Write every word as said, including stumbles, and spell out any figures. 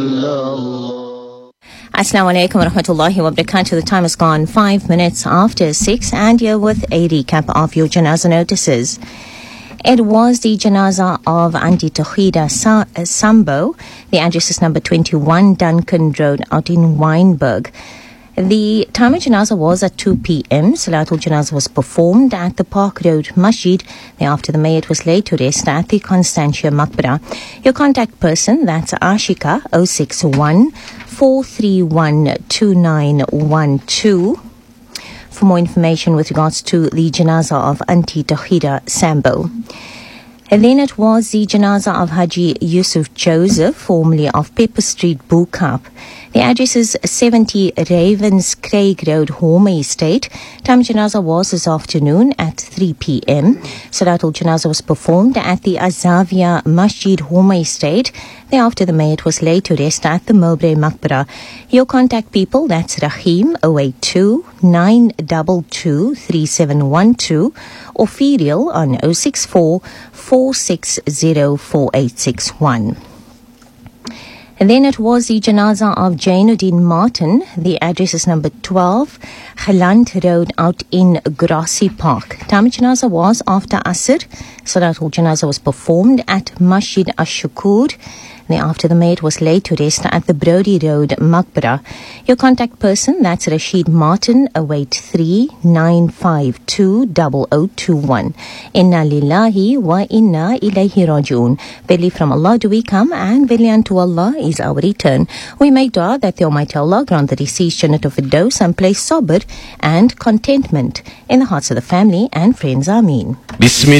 Assalamu alaikum wa rahmatullahi wa barakatuh. The time has gone five minutes after six, and you're with a recap of your janaza notices. It was the janaza of Auntie Tawhida Sa- uh, Sambo. The address is number twenty-one Duncan Road out in Wynberg. The time of janaza was at two p.m. Salatul Janaza was performed at the Park Road Masjid. Thereafter, the mayyit was laid to rest at the Constantia Maqbara. Your contact person, that's Ashika, oh six one, four three one, two nine one two. For more information with regards to the janaza of Auntie Tawhida Sambo. And then it was the janaza of Haji Yusuf Joseph, formerly of Pepper Street, Bookap. The address is seventy Ravens Craig Road, Home Estate. Time janaza was this afternoon at three p.m. Salatul Janaza was performed at the Azavia Masjid, Home Estate. Thereafter, the mayyit was laid to rest at the Mowbray Maqbara. Your contact people, that's Rahim, oh eight two, nine two two, three seven one two, or Ferial on oh six four, four six zero, four eight six one. And then it was the janaza of Jainuddin Martin. The address is number twelve, Khaland Road out in Grassy Park. Time of janaza was after Asr. Salatul Janaza was performed at Masjid Ash-Shukur. Thereafter, the mayyit was laid to rest at the Brody Road Maqbara. Your contact person, that's Rashid Martin, oh eight three, nine five two, oh oh two one. Inna lillahi wa inna ilayhi raji'un. Verily from Allah do we come, and verily unto Allah is our return. We make dua that the Almighty Allah grant the deceased Jannat of Firdaus and place sabr and contentment in the hearts of the family and friends. Ameen. Bismillah.